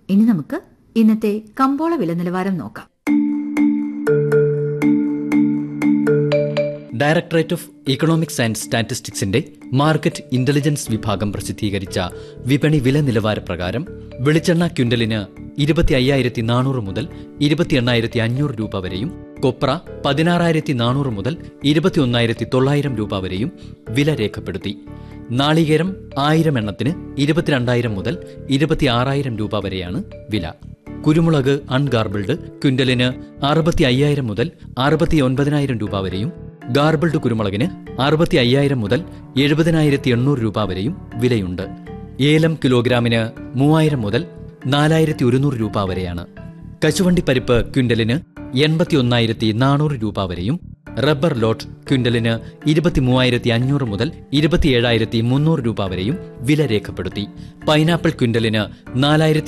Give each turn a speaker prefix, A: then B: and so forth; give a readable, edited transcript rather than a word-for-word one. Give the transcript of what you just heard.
A: ഇനി നമുക്ക് ഇന്നത്തെ കമ്പോള വില നിലവാരം നോക്കാം.
B: Directorate of economics and സ്റ്റാറ്റിസ്റ്റിക്സിന്റെ market intelligence വിഭാഗം പ്രസിദ്ധീകരിച്ച വിപണി വില നിലവാര പ്രകാരം വെളിച്ചെണ്ണ ക്വിന്റലിന് 25,400 മുതൽ 28,500 രൂപ വരെയും, കൊപ്ര 16,400 മുതൽ 21,900 രൂപ വരെയും വില രേഖപ്പെടുത്തി. നാളികേരം 1000 എണ്ണത്തിന് 22,000 മുതൽ 26,000 രൂപ വരെയാണ് വില. കുരുമുളക് അൺഗാർബിൾഡ് ക്വിന്റലിന് 65,000 മുതൽ 69,000 രൂപ വരെയും, ഗാർബിൾഡ് കുരുമുളകിന് 65,000 മുതൽ 70,800 രൂപ വരെയും വിലയുണ്ട്. ഏലം കിലോഗ്രാമിന് 3,000 മുതൽ 4,100 രൂപ വരെയാണ്. കശുവണ്ടി പരിപ്പ് ക്വിന്റലിന് 81,400 രൂപ വരെയും, റബ്ബർ ലോട്ട് ക്വിന്റലിന് 23,500 മുതൽ 27,300 രൂപ വരെയും വില രേഖപ്പെടുത്തി. പൈനാപ്പിൾ ക്വിന്റലിന്